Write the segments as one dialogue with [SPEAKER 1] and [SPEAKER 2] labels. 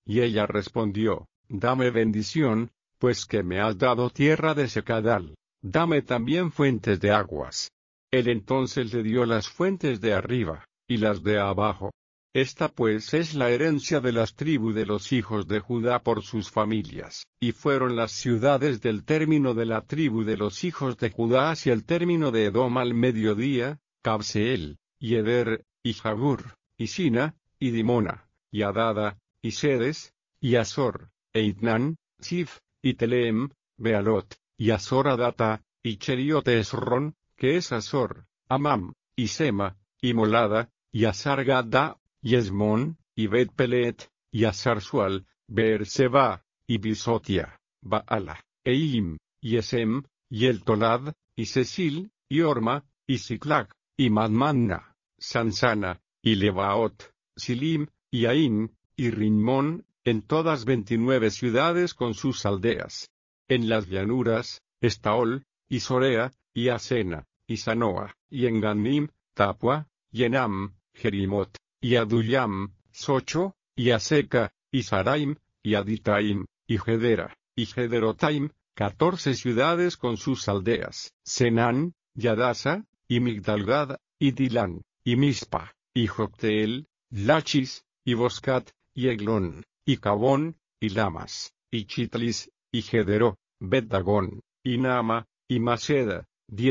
[SPEAKER 1] Y ella respondió: Dame bendición, pues que me has dado tierra de secadal, dame también fuentes de aguas. Él entonces le dio las fuentes de arriba, y las de abajo. Esta pues es la herencia de las tribus de los hijos de Judá por sus familias. Y fueron las ciudades del término de la tribu de los hijos de Judá hacia el término de Edom al mediodía: Cabseel, y Eder, y Jagur, y Sina, y Dimona, y Adada, y Sedes, y Azor, e Itnán, Sif, y Teleem, Bealot, y Azor Adata, y Cheriot Esrón, que es Azor, Amam, y Sema, y Molada, y Azar Gadda, y Esmón, y Bet Pelet, y Azar-Sual, Beer-Seba, y Bisotia, Baala, Eim, y Esem, y El Tolad, y Cecil, y Orma, y Siclac, y Madmanna, Sansana, y Lebaot, Silim, y Ain, y Rimmón, en todas 29 ciudades con sus aldeas. En las llanuras, Estaol, y Sorea, y Asena, y Sanoa, y en Ganim, Tapua, y Enam, Jerimot, y Adullam, Socho, y Aseca, y Saraim, y Aditaim, y Gedera, y Gederotaim, 14 ciudades con sus aldeas. Senán, y Adasa, y Migdalgad, y Dilán, y Mispa, y Jocteel, Lachis, y Boscat, y Eglón, y Cabón, y Lamas, y Chitlis, y Gedero, Bet-Dagón, y Nama, y Maceda,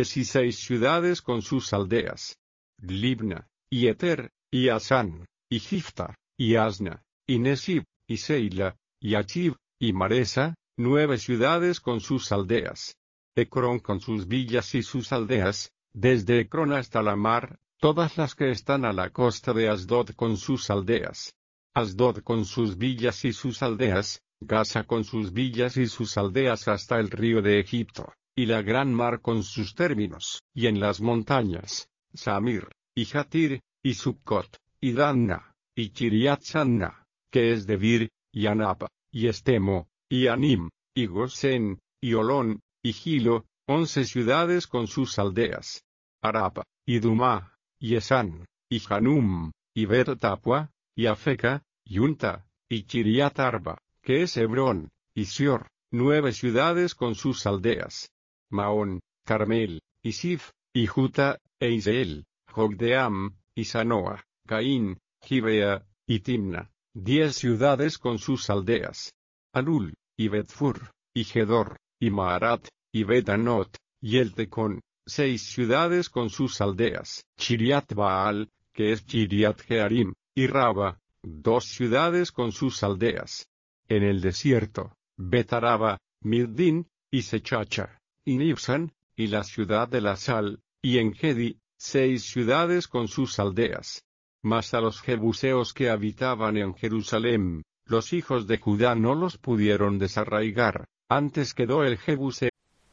[SPEAKER 1] 16 ciudades con sus aldeas. Libna, y Eter, y Asán, y Gifta, y Asna, y Nesib, y Seila, y Achib, y Maresa, 9 ciudades con sus aldeas. Ecrón con sus villas y sus aldeas, desde Ecrón hasta la mar, todas las que están a la costa de Asdod con sus aldeas. Asdod con sus villas y sus aldeas, Gaza con sus villas y sus aldeas hasta el río de Egipto, y la gran mar con sus términos, y en las montañas, Samir, y Jatir, y Succot, y Danna, y Kiriat-Sanna, que es Debir, y Anapa, y Estemo, y Anim, y Gosén, y Olón, y Gilo, 11 ciudades con sus aldeas. Arapa, y Dumá, y Esán, y Hanum, y Bet-Tapua, y Afeca, y Unta, y Kiriat-Arba, que es Hebrón, y Sior, 9 ciudades con sus aldeas. Maón, Carmel, y Sif, y Juta, e Iseel, Jogdeam, y Sanoa, Caín, Gibea, y Timna, 10 ciudades con sus aldeas. Alul, y Betfur, y Gedor, y Maarat, y Betanot, y Eltecón, 6 ciudades con sus aldeas. Chiriat Baal, que es Chiriat Jearim, y Raba, 2 ciudades con sus aldeas. En el desierto, Betaraba, Middin, y Sechacha, y Nibsan, y la ciudad de la sal, y Engedi, 6 ciudades con sus aldeas. Mas a los jebuseos que habitaban en Jerusalén, los hijos de Judá no los pudieron desarraigar, antes quedó el jebuseo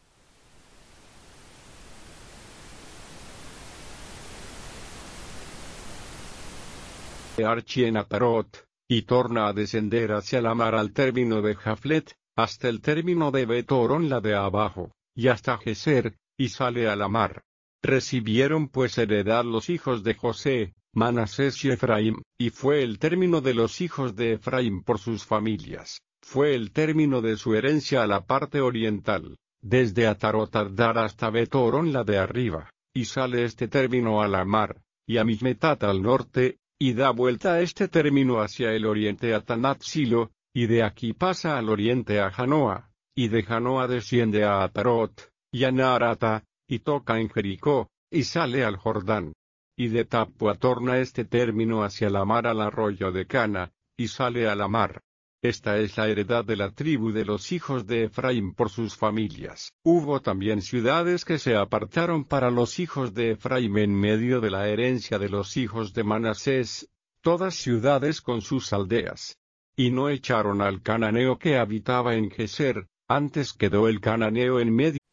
[SPEAKER 1] Archi en Atarot, y torna a descender hacia la mar al término de Jaflet, hasta el término de Betorón la de abajo, y hasta Geser, y sale a la mar. Recibieron pues heredad los hijos de José, Manasés y Efraín, y fue el término de los hijos de Efraín por sus familias, fue el término de su herencia a la parte oriental, desde Atarot Ardar hasta Betorón la de arriba, y sale este término a la mar, y a Mismetat al norte, y da vuelta a este término hacia el oriente a Tanat-Silo, y de aquí pasa al oriente a Janoa, y de Janoa desciende a Atarot, y a Naarata, y toca en Jericó, y sale al Jordán. Y de Tapua torna este término hacia la mar al arroyo de Cana, y sale a la mar. Esta es la heredad de la tribu de los hijos de Efraín por sus familias. Hubo también ciudades que se apartaron para los hijos de Efraín en medio de la herencia de los hijos de Manasés, todas ciudades con sus aldeas. Y no echaron al cananeo que habitaba en Geser, antes quedó el cananeo en medio